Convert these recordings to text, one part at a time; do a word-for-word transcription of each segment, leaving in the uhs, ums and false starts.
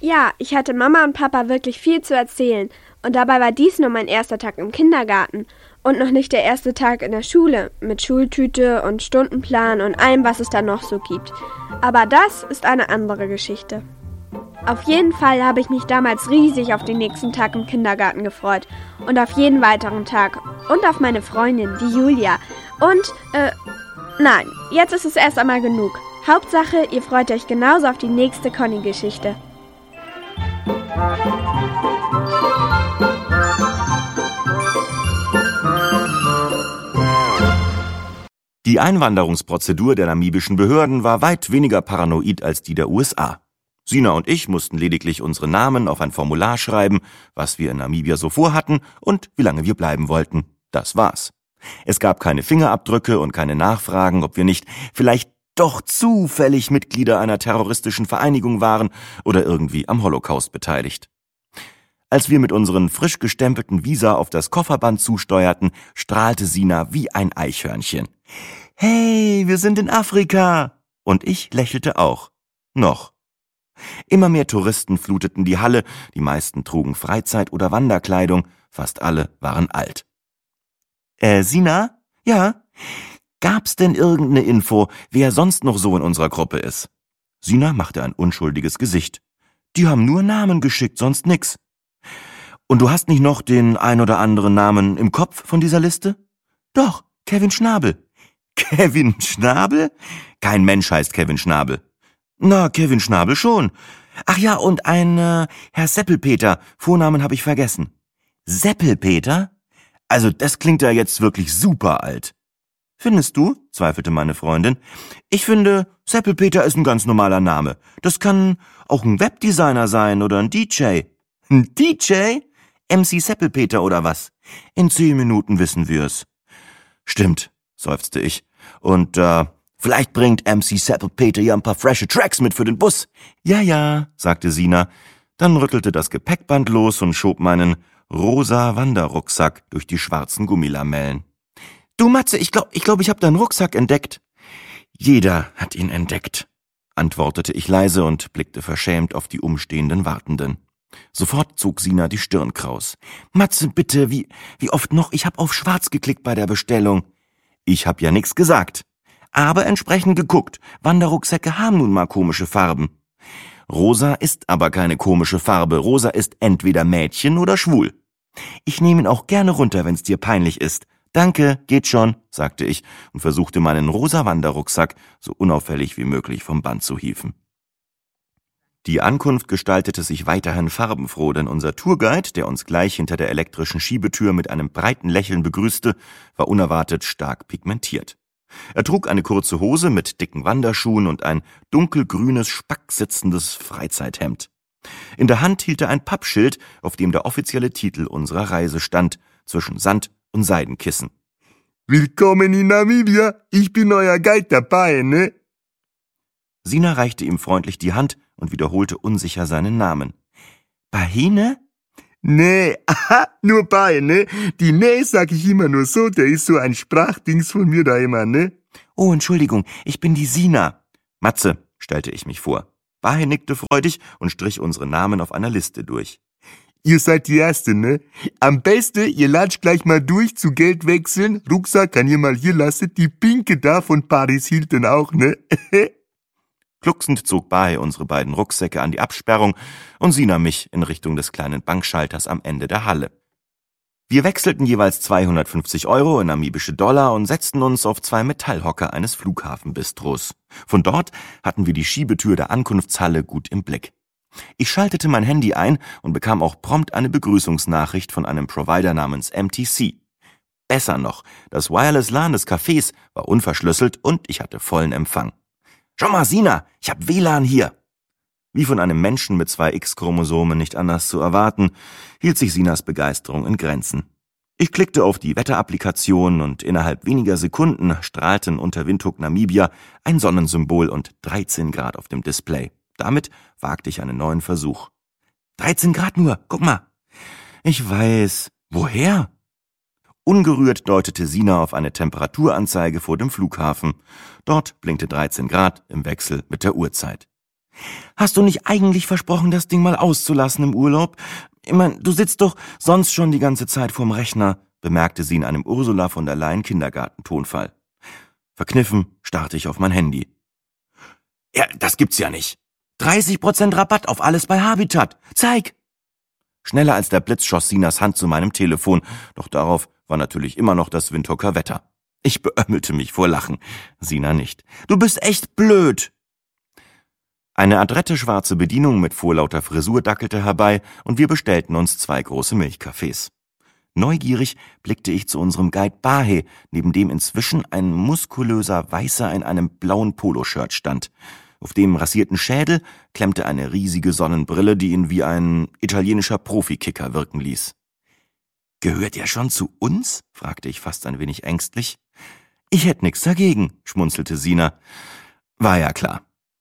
Ja, ich hatte Mama und Papa wirklich viel zu erzählen. Und dabei war dies nur mein erster Tag im Kindergarten. Und noch nicht der erste Tag in der Schule, mit Schultüte und Stundenplan und allem, was es da noch so gibt. Aber das ist eine andere Geschichte. Auf jeden Fall habe ich mich damals riesig auf den nächsten Tag im Kindergarten gefreut. Und auf jeden weiteren Tag. Und auf meine Freundin, die Julia. Und, äh, nein, jetzt ist es erst einmal genug. Hauptsache, ihr freut euch genauso auf die nächste Conny-Geschichte. Die Einwanderungsprozedur der namibischen Behörden war weit weniger paranoid als die der U S A. Sina und ich mussten lediglich unsere Namen auf ein Formular schreiben, was wir in Namibia so vorhatten und wie lange wir bleiben wollten. Das war's. Es gab keine Fingerabdrücke und keine Nachfragen, ob wir nicht vielleicht doch zufällig Mitglieder einer terroristischen Vereinigung waren oder irgendwie am Holocaust beteiligt. Als wir mit unseren frisch gestempelten Visa auf das Kofferband zusteuerten, strahlte Sina wie ein Eichhörnchen. »Hey, wir sind in Afrika!« Und ich lächelte auch. Noch. Immer mehr Touristen fluteten die Halle, die meisten trugen Freizeit- oder Wanderkleidung, fast alle waren alt. »Äh, Sina? Ja? Gab's denn irgendeine Info, wer sonst noch so in unserer Gruppe ist?« Sina machte ein unschuldiges Gesicht. »Die haben nur Namen geschickt, sonst nix.« »Und du hast nicht noch den ein oder anderen Namen im Kopf von dieser Liste?« »Doch, Kevin Schnabel.« »Kevin Schnabel? Kein Mensch heißt Kevin Schnabel.« »Na, Kevin Schnabel schon. Ach ja, und ein äh, Herr Seppelpeter, Vornamen habe ich vergessen.« »Seppelpeter? Also das klingt ja jetzt wirklich super alt.« »Findest du?«, zweifelte meine Freundin. »Ich finde, Seppelpeter ist ein ganz normaler Name. Das kann auch ein Webdesigner sein oder ein D J.« »Ein D J? M C Seppelpeter oder was? In zehn Minuten wissen wir's.« »Stimmt«, seufzte ich. »Und äh, vielleicht bringt M C Seppelpeter ja ein paar frische Tracks mit für den Bus.« »Ja, ja«, sagte Sina. Dann rüttelte das Gepäckband los und schob meinen rosa Wanderrucksack durch die schwarzen Gummilamellen. »Du Matze, ich glaub, ich glaub, ich hab deinen Rucksack entdeckt.« »Jeder hat ihn entdeckt«, antwortete ich leise und blickte verschämt auf die umstehenden Wartenden. Sofort zog Sina die Stirn kraus. »Matze, bitte, wie, wie oft noch? Ich hab auf schwarz geklickt bei der Bestellung.« »Ich hab ja nix gesagt. Aber entsprechend geguckt. Wanderrucksäcke haben nun mal komische Farben.« »Rosa ist aber keine komische Farbe. Rosa ist entweder Mädchen oder schwul.« »Ich nehme ihn auch gerne runter, wenn's dir peinlich ist.« »Danke, geht schon«, sagte ich und versuchte meinen rosa Wanderrucksack so unauffällig wie möglich vom Band zu hieven. Die Ankunft gestaltete sich weiterhin farbenfroh, denn unser Tourguide, der uns gleich hinter der elektrischen Schiebetür mit einem breiten Lächeln begrüßte, war unerwartet stark pigmentiert. Er trug eine kurze Hose mit dicken Wanderschuhen und ein dunkelgrünes, spacksitzendes Freizeithemd. In der Hand hielt er ein Pappschild, auf dem der offizielle Titel unserer Reise stand, zwischen Sand und Seidenkissen. »Willkommen in Namibia, ich bin euer Guide dabei, ne?« Sina reichte ihm freundlich die Hand und wiederholte unsicher seinen Namen. »Bahine?« »Nee, aha, nur Bahine. Die Nee sag ich immer nur so, der ist so ein Sprachdings von mir da immer, ne?« »Oh, Entschuldigung, ich bin die Sina.« »Matze«, stellte ich mich vor. Bahine nickte freudig und strich unsere Namen auf einer Liste durch. »Ihr seid die Erste, ne? Am besten, ihr latscht gleich mal durch zu Geld wechseln. Rucksack kann ihr mal hier lassen. Die Pinke da von Paris Hilton auch, ne?« Glucksend zog Bahe unsere beiden Rucksäcke an die Absperrung und Sina mich in Richtung des kleinen Bankschalters am Ende der Halle. Wir wechselten jeweils zweihundertfünfzig Euro in namibische Dollar und setzten uns auf zwei Metallhocker eines Flughafenbistros. Von dort hatten wir die Schiebetür der Ankunftshalle gut im Blick. Ich schaltete mein Handy ein und bekam auch prompt eine Begrüßungsnachricht von einem Provider namens M T C. Besser noch, das Wireless LAN des Cafés war unverschlüsselt und ich hatte vollen Empfang. »Schau mal, Sina, ich hab W L A N hier!« Wie von einem Menschen mit zwei X-Chromosomen nicht anders zu erwarten, hielt sich Sinas Begeisterung in Grenzen. Ich klickte auf die Wetterapplikation und innerhalb weniger Sekunden strahlten unter Windhoek Namibia ein Sonnensymbol und dreizehn Grad auf dem Display. Damit wagte ich einen neuen Versuch. dreizehn Grad nur, guck mal. Ich weiß. Woher? Ungerührt deutete Sina auf eine Temperaturanzeige vor dem Flughafen. Dort blinkte dreizehn Grad im Wechsel mit der Uhrzeit. Hast du nicht eigentlich versprochen, das Ding mal auszulassen im Urlaub? Ich mein, du sitzt doch sonst schon die ganze Zeit vorm Rechner, bemerkte sie in einem Ursula von der Leyen Kindergartentonfall. Verkniffen starrte ich auf mein Handy. Ja, das gibt's ja nicht. dreißig Prozent Rabatt auf alles bei Habitat. Zeig! Schneller als der Blitz schoss Sinas Hand zu meinem Telefon, doch darauf war natürlich immer noch das Windhoeker Wetter. Ich beömmelte mich vor Lachen, Sina nicht. Du bist echt blöd! Eine adrette schwarze Bedienung mit vorlauter Frisur dackelte herbei und wir bestellten uns zwei große Milchkaffees. Neugierig blickte ich zu unserem Guide Bahe, neben dem inzwischen ein muskulöser Weißer in einem blauen Poloshirt stand. Auf dem rasierten Schädel klemmte eine riesige Sonnenbrille, die ihn wie ein italienischer Profikicker wirken ließ. »Gehört er schon zu uns?« fragte ich fast ein wenig ängstlich. »Ich hätte nix dagegen«, schmunzelte Sina. War ja klar.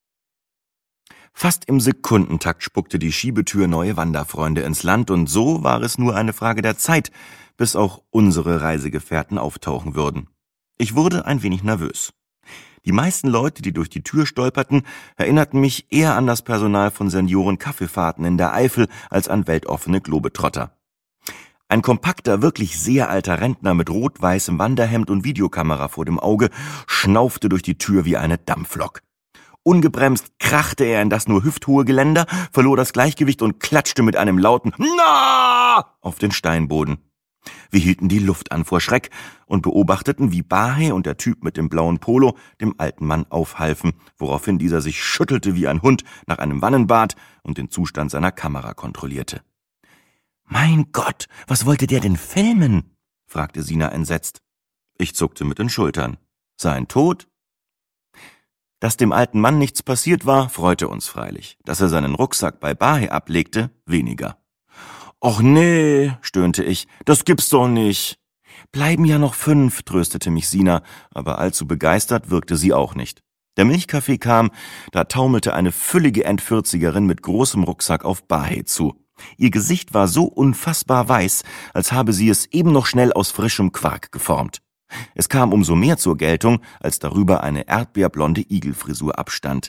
Fast im Sekundentakt spuckte die Schiebetür neue Wanderfreunde ins Land und so war es nur eine Frage der Zeit, bis auch unsere Reisegefährten auftauchen würden. Ich wurde ein wenig nervös. Die meisten Leute, die durch die Tür stolperten, erinnerten mich eher an das Personal von Senioren-Kaffeefahrten in der Eifel als an weltoffene Globetrotter. Ein kompakter, wirklich sehr alter Rentner mit rot-weißem Wanderhemd und Videokamera vor dem Auge schnaufte durch die Tür wie eine Dampflok. Ungebremst krachte er in das nur hüfthohe Geländer, verlor das Gleichgewicht und klatschte mit einem lauten »Na!« auf den Steinboden. Wir hielten die Luft an vor Schreck und beobachteten, wie Bahe und der Typ mit dem blauen Polo dem alten Mann aufhalfen, woraufhin dieser sich schüttelte wie ein Hund nach einem Wannenbad und den Zustand seiner Kamera kontrollierte. »Mein Gott, was wollte der denn filmen?« fragte Sina entsetzt. Ich zuckte mit den Schultern. Sein Tod? Dass dem alten Mann nichts passiert war, freute uns freilich. Dass er seinen Rucksack bei Bahe ablegte, weniger. »Och nee«, stöhnte ich, »das gibt's doch nicht.« »Bleiben ja noch fünf«, tröstete mich Sina, aber allzu begeistert wirkte sie auch nicht. Der Milchkaffee kam, da taumelte eine füllige Endvierzigerin mit großem Rucksack auf Bahe zu. Ihr Gesicht war so unfassbar weiß, als habe sie es eben noch schnell aus frischem Quark geformt. Es kam umso mehr zur Geltung, als darüber eine erdbeerblonde Igelfrisur abstand.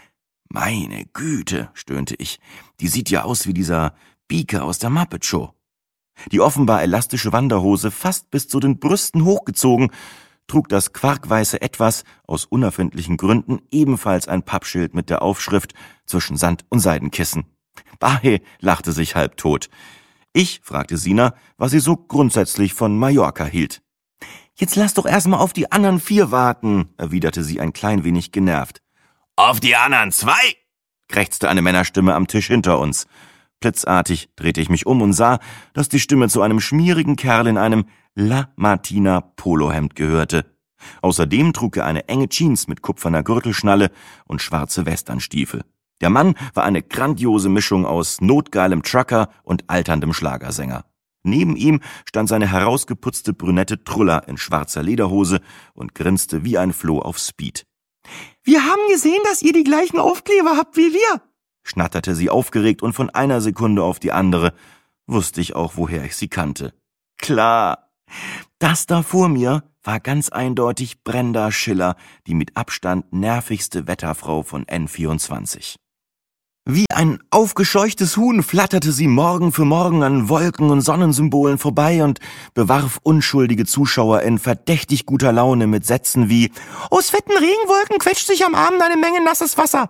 »Meine Güte«, stöhnte ich, »die sieht ja aus wie dieser Beaker aus der Muppet Show.« Die offenbar elastische Wanderhose, fast bis zu den Brüsten hochgezogen, trug das quarkweiße Etwas aus unerfindlichen Gründen ebenfalls ein Pappschild mit der Aufschrift »Zwischen Sand und Seidenkissen«. Bahe lachte sich halbtot. Ich fragte Sina, was sie so grundsätzlich von Mallorca hielt. »Jetzt lass doch erstmal auf die anderen vier warten«, erwiderte sie ein klein wenig genervt. »Auf die anderen zwei?« krächzte eine Männerstimme am Tisch hinter uns. Blitzartig drehte ich mich um und sah, dass die Stimme zu einem schmierigen Kerl in einem La Martina Polohemd gehörte. Außerdem trug er eine enge Jeans mit kupferner Gürtelschnalle und schwarze Westernstiefel. Der Mann war eine grandiose Mischung aus notgeilem Trucker und alterndem Schlagersänger. Neben ihm stand seine herausgeputzte brünette Trulla in schwarzer Lederhose und grinste wie ein Floh auf Speed. »Wir haben gesehen, dass ihr die gleichen Aufkleber habt wie wir«, schnatterte sie aufgeregt und von einer Sekunde auf die andere wusste ich auch, woher ich sie kannte. Klar, das da vor mir war ganz eindeutig Brenda Schiller, die mit Abstand nervigste Wetterfrau von N vierundzwanzig. Wie ein aufgescheuchtes Huhn flatterte sie Morgen für Morgen an Wolken- und Sonnensymbolen vorbei und bewarf unschuldige Zuschauer in verdächtig guter Laune mit Sätzen wie »Aus fetten Regenwolken quetscht sich am Abend eine Menge nasses Wasser.«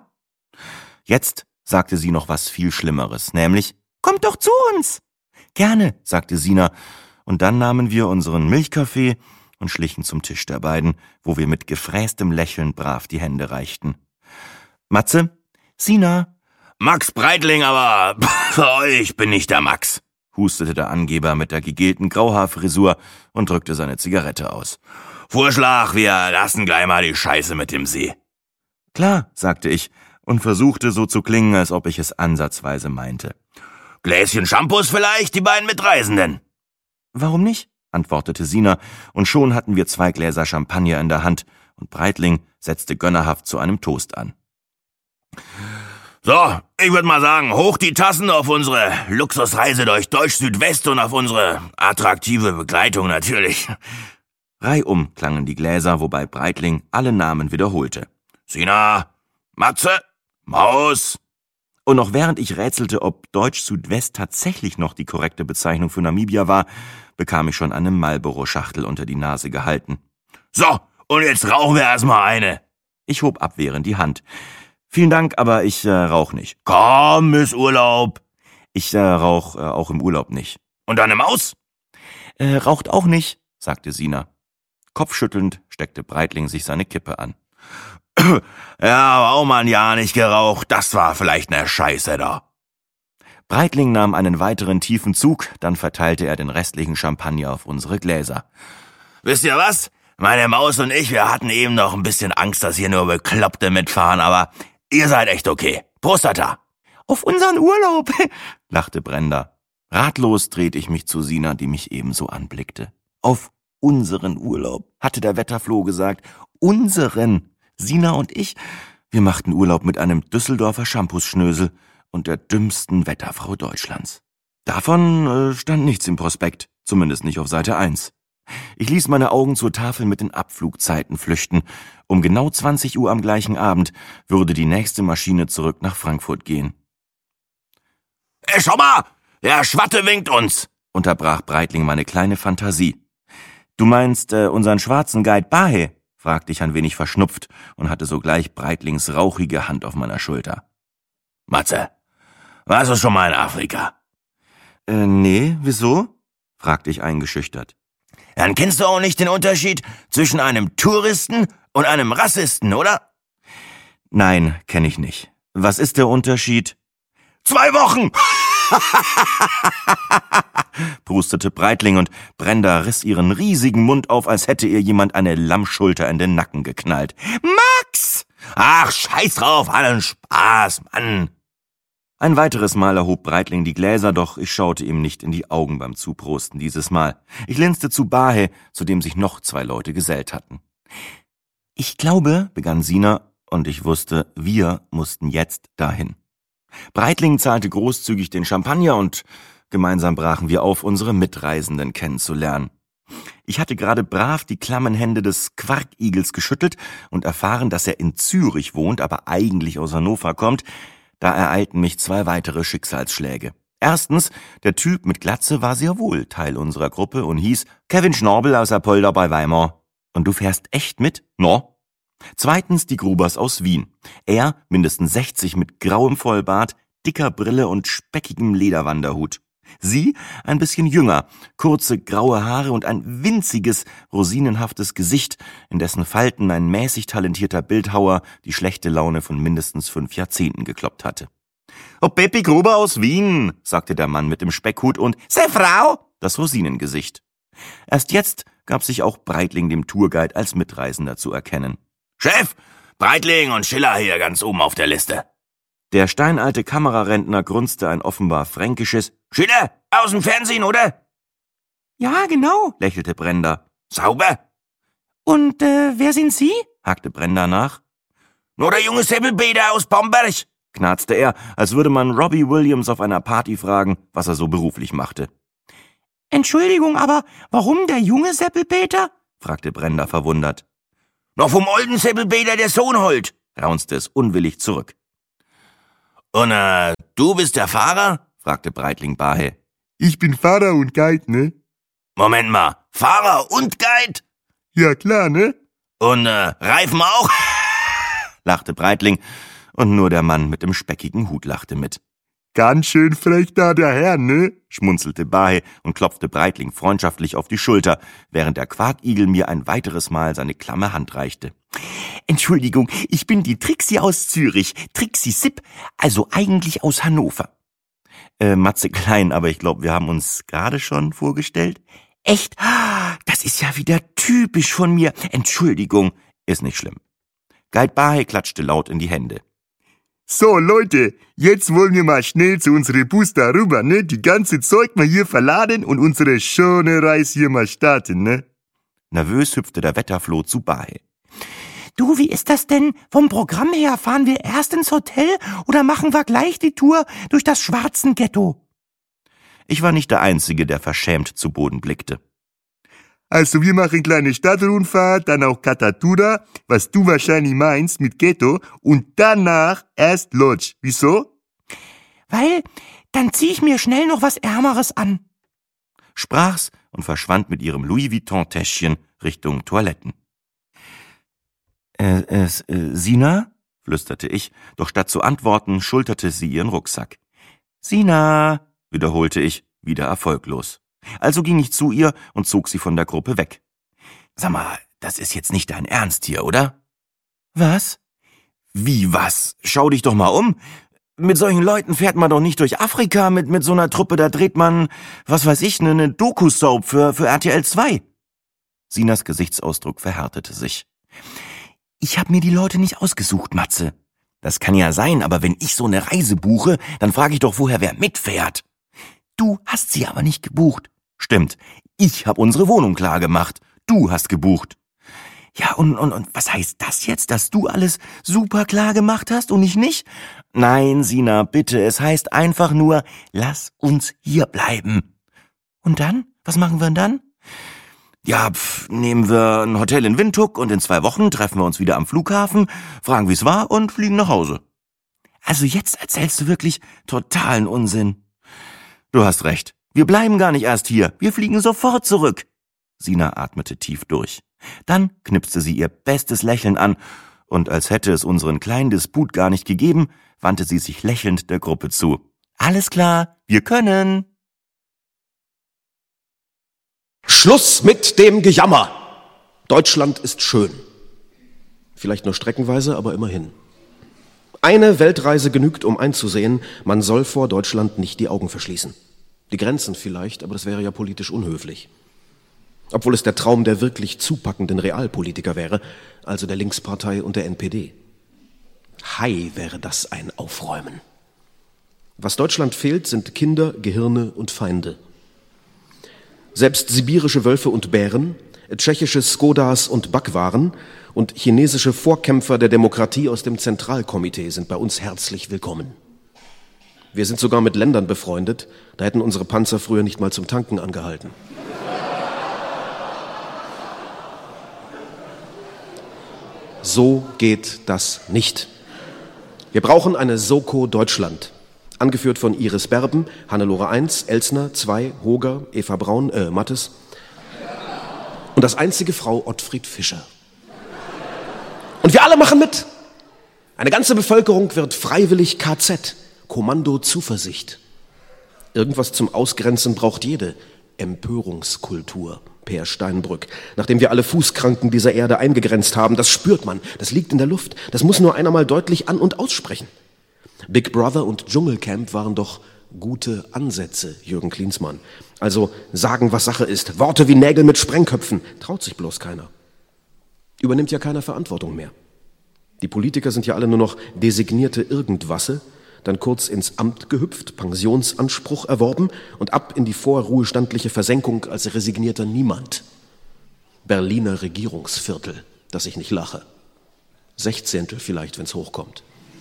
Jetzt sagte sie noch was viel Schlimmeres, nämlich »Kommt doch zu uns!« »Gerne«, sagte Sina, und dann nahmen wir unseren Milchkaffee und schlichen zum Tisch der beiden, wo wir mit gefräßtem Lächeln brav die Hände reichten. »Matze, Sina.« »Max Breitling, aber für euch bin ich der Max«, hustete der Angeber mit der gegelten Grauhaarfrisur und drückte seine Zigarette aus. »Vorschlag, wir lassen gleich mal die Scheiße mit dem See.« »Klar«, sagte ich und versuchte so zu klingen, als ob ich es ansatzweise meinte. »Gläschen Shampoos vielleicht, die beiden Mitreisenden?« »Warum nicht?«, antwortete Sina, und schon hatten wir zwei Gläser Champagner in der Hand, und Breitling setzte gönnerhaft zu einem Toast an. »So, ich würde mal sagen, hoch die Tassen auf unsere Luxusreise durch Deutsch-Südwest und auf unsere attraktive Begleitung natürlich.« Reihum klangen die Gläser, wobei Breitling alle Namen wiederholte. »Sina, Matze, Maus! Und noch während ich rätselte, ob Deutsch-Südwest tatsächlich noch die korrekte Bezeichnung für Namibia war, bekam ich schon eine Marlboro-Schachtel unter die Nase gehalten. So, und jetzt rauchen wir erstmal eine. Ich hob abwehrend die Hand. Vielen Dank, aber ich äh, rauch nicht. Komm, ist Urlaub. Ich äh, rauch äh, auch im Urlaub nicht. Und deine Maus? Äh, raucht auch nicht, sagte Sina. Kopfschüttelnd steckte Breitling sich seine Kippe an. Ja, aber auch mal ein Jahr nicht geraucht, das war vielleicht ne Scheiße da. Breitling nahm einen weiteren tiefen Zug, dann verteilte er den restlichen Champagner auf unsere Gläser. Wisst ihr was? Meine Maus und ich, wir hatten eben noch ein bisschen Angst, dass hier nur Bekloppte mitfahren, aber ihr seid echt okay. Prostata! Auf unseren Urlaub, lachte Brenda. Ratlos drehte ich mich zu Sina, die mich ebenso anblickte. Auf unseren Urlaub, hatte der Wetterfloh gesagt. Unseren! Sina und ich, wir machten Urlaub mit einem Düsseldorfer Shampoos-Schnösel und der dümmsten Wetterfrau Deutschlands. Davon äh, stand nichts im Prospekt, zumindest nicht auf Seite eins. Ich ließ meine Augen zur Tafel mit den Abflugzeiten flüchten. Um genau zwanzig Uhr am gleichen Abend würde die nächste Maschine zurück nach Frankfurt gehen. »Ey, schau mal! Der Schwatte winkt uns!« unterbrach Breitling meine kleine Fantasie. »Du meinst äh, unseren schwarzen Guide Bahe?« fragte ich ein wenig verschnupft und hatte sogleich Breitlings rauchige Hand auf meiner Schulter. »Matze, warst du schon mal in Afrika?« »Äh, nee, wieso?« fragte ich eingeschüchtert. »Dann kennst du auch nicht den Unterschied zwischen einem Touristen und einem Rassisten, oder?« »Nein, kenne ich nicht. Was ist der Unterschied?« »Zwei Wochen!« prustete Breitling und Brenda riss ihren riesigen Mund auf, als hätte ihr jemand eine Lammschulter in den Nacken geknallt. »Max!« »Ach, scheiß drauf, allen Spaß, Mann!« Ein weiteres Mal erhob Breitling die Gläser, doch ich schaute ihm nicht in die Augen beim Zuprosten dieses Mal. Ich linste zu Bahe, zu dem sich noch zwei Leute gesellt hatten. »Ich glaube«, begann Sina, und ich wusste, wir mussten jetzt dahin. Breitling zahlte großzügig den Champagner und gemeinsam brachen wir auf, unsere Mitreisenden kennenzulernen. Ich hatte gerade brav die klammen Hände des Quarkigels geschüttelt und erfahren, dass er in Zürich wohnt, aber eigentlich aus Hannover kommt. Da ereilten mich zwei weitere Schicksalsschläge. Erstens, der Typ mit Glatze war sehr wohl Teil unserer Gruppe und hieß Kevin Schnabel aus Apolda bei Weimar. Und du fährst echt mit? No? Zweitens die Grubers aus Wien. Er, mindestens sechzig, mit grauem Vollbart, dicker Brille und speckigem Lederwanderhut. Sie, ein bisschen jünger, kurze graue Haare und ein winziges, rosinenhaftes Gesicht, in dessen Falten ein mäßig talentierter Bildhauer die schlechte Laune von mindestens fünf Jahrzehnten gekloppt hatte. »Oh, Peppi Gruber aus Wien«, sagte der Mann mit dem Speckhut und »Se Frau«, das Rosinengesicht. Erst jetzt gab sich auch Breitling dem Tourguide als Mitreisender zu erkennen. »Chef, Breitling und Schiller hier ganz oben auf der Liste.« Der steinalte Kamerarentner grunzte ein offenbar fränkisches »Schiller, aus dem Fernsehen, oder?« »Ja, genau«, lächelte Brenda. »Sauber.« »Und äh, wer sind Sie?« hakte Brenda nach. »Nur der junge Seppelbeder aus Bamberg«, knarzte er, als würde man Robbie Williams auf einer Party fragen, was er so beruflich machte. »Entschuldigung, aber warum der junge Seppelpeter?« fragte Brenda verwundert. »Noch vom alten Seppelpeter der Sohn holt«, raunzte es unwillig zurück. »Und äh, du bist der Fahrer?« fragte Breitling Bahe. »Ich bin Fahrer und Guide, ne?« »Moment mal, Fahrer und Guide?« »Ja klar, ne?« »Und äh, Reifen auch?« lachte Breitling, und nur der Mann mit dem speckigen Hut lachte mit. »Ganz schön frech da der Herr, ne?« schmunzelte Bahe und klopfte Breitling freundschaftlich auf die Schulter, während der Quarkigel mir ein weiteres Mal seine klamme Hand reichte. »Entschuldigung, ich bin die Trixie aus Zürich, Trixie Sipp, also eigentlich aus Hannover.« Äh, Matze Klein, aber ich glaube, wir haben uns gerade schon vorgestellt. »Echt? Das ist ja wieder typisch von mir. Entschuldigung, ist nicht schlimm.« Guide Bahe klatschte laut in die Hände. »So, Leute, jetzt wollen wir mal schnell zu unsere Bus da rüber, ne? Die ganze Zeug mal hier verladen und unsere schöne Reise hier mal starten, ne?« Nervös hüpfte der Wetterfloh zu Bahe. »Du, wie ist das denn vom Programm her? Fahren wir erst ins Hotel oder machen wir gleich die Tour durch das Schwarzenghetto?« Ich war nicht der Einzige, der verschämt zu Boden blickte. Also wir machen kleine Stadtrundfahrt, dann auch Katatura, was du wahrscheinlich meinst mit Ghetto, und danach erst Lodge. Wieso? Weil, dann zieh ich mir schnell noch was Ärmeres an. Sprach's und verschwand mit ihrem Louis Vuitton-Täschchen Richtung Toiletten. Äh, äh, äh, Sina? Flüsterte ich, doch statt zu antworten, schulterte sie ihren Rucksack. Sina, wiederholte ich, wieder erfolglos. Also ging ich zu ihr und zog sie von der Gruppe weg. Sag mal, das ist jetzt nicht dein Ernst hier, oder? Was? Wie was? Schau dich doch mal um. Mit solchen Leuten fährt man doch nicht durch Afrika, mit, mit so einer Truppe, da dreht man, was weiß ich, eine, eine Doku-Soap für, für R T L zwei. Sinas Gesichtsausdruck verhärtete sich. Ich hab mir die Leute nicht ausgesucht, Matze. Das kann ja sein, aber wenn ich so eine Reise buche, dann frage ich doch vorher, wer mitfährt. Du hast sie aber nicht gebucht. Stimmt, ich hab unsere Wohnung klar gemacht. Du hast gebucht. Ja, und, und, und was heißt das jetzt, dass du alles super klar gemacht hast und ich nicht? Nein, Sina, bitte, es heißt einfach nur, lass uns hier bleiben. Und dann? Was machen wir denn dann? Ja, pf, nehmen wir ein Hotel in Windhoek und in zwei Wochen treffen wir uns wieder am Flughafen, fragen, wie es war und fliegen nach Hause. Also jetzt erzählst du wirklich totalen Unsinn. Du hast recht. Wir bleiben gar nicht erst hier. Wir fliegen sofort zurück. Sina atmete tief durch. Dann knipste sie ihr bestes Lächeln an und als hätte es unseren kleinen Disput gar nicht gegeben, wandte sie sich lächelnd der Gruppe zu. Alles klar, wir können. Schluss mit dem Gejammer. Deutschland ist schön. Vielleicht nur streckenweise, aber immerhin. Eine Weltreise genügt, um einzusehen, man soll vor Deutschland nicht die Augen verschließen. Die Grenzen vielleicht, aber das wäre ja politisch unhöflich. Obwohl es der Traum der wirklich zupackenden Realpolitiker wäre, also der Linkspartei und der N P D. Hei, wäre das ein Aufräumen. Was Deutschland fehlt, sind Kinder, Gehirne und Feinde. Selbst sibirische Wölfe und Bären, tschechische Skodas und Backwaren und chinesische Vorkämpfer der Demokratie aus dem Zentralkomitee sind bei uns herzlich willkommen. Wir sind sogar mit Ländern befreundet, da hätten unsere Panzer früher nicht mal zum Tanken angehalten. So geht das nicht. Wir brauchen eine Soko Deutschland, angeführt von Iris Berben, Hannelore eins, Elsner zwei, Hoger, Eva Braun, äh, Mattes und das einzige Frau Ottfried Fischer. Und wir alle machen mit. Eine ganze Bevölkerung wird freiwillig K Z, Kommando Zuversicht. Irgendwas zum Ausgrenzen braucht jede. Empörungskultur, Per Steinbrück. Nachdem wir alle Fußkranken dieser Erde eingegrenzt haben, das spürt man, das liegt in der Luft. Das muss nur einer mal deutlich an- und aussprechen. Big Brother und Dschungelcamp waren doch gute Ansätze, Jürgen Klinsmann. Also sagen, was Sache ist. Worte wie Nägel mit Sprengköpfen. Traut sich bloß keiner. Übernimmt ja keiner Verantwortung mehr. Die Politiker sind ja alle nur noch designierte Irgendwasse, dann kurz ins Amt gehüpft, Pensionsanspruch erworben und ab in die vorruhestandliche Versenkung als resignierter Niemand. Berliner Regierungsviertel, dass ich nicht lache. Sechzehntel vielleicht, wenn's hochkommt.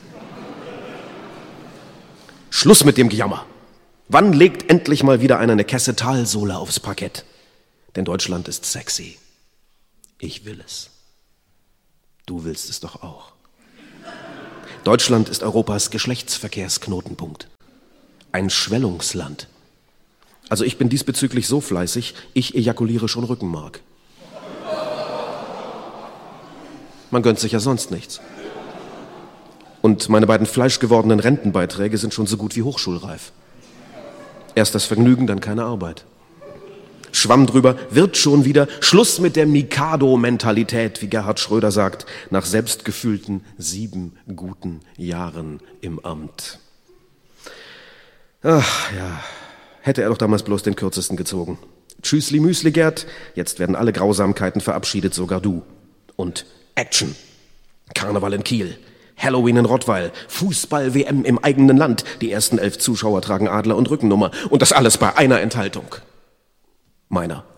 Schluss mit dem Gejammer. Wann legt endlich mal wieder einer eine Kesse Talsohle aufs Parkett? Denn Deutschland ist sexy. Ich will es. Du willst es doch auch. Deutschland ist Europas Geschlechtsverkehrsknotenpunkt. Ein Schwellungsland. Also ich bin diesbezüglich so fleißig, ich ejakuliere schon Rückenmark. Man gönnt sich ja sonst nichts. Und meine beiden fleischgewordenen Rentenbeiträge sind schon so gut wie hochschulreif. Erst das Vergnügen, dann keine Arbeit. Schwamm drüber, wird schon wieder Schluss mit der Mikado-Mentalität, wie Gerhard Schröder sagt, nach selbstgefühlten sieben guten Jahren im Amt. Ach ja, hätte er doch damals bloß den kürzesten gezogen. Tschüssli Müsli, Gerd, jetzt werden alle Grausamkeiten verabschiedet, sogar du. Und Action. Karneval in Kiel. Halloween in Rottweil, Fußball-W M im eigenen Land. Die ersten elf Zuschauer tragen Adler und Rückennummer. Und das alles bei einer Enthaltung. Meiner.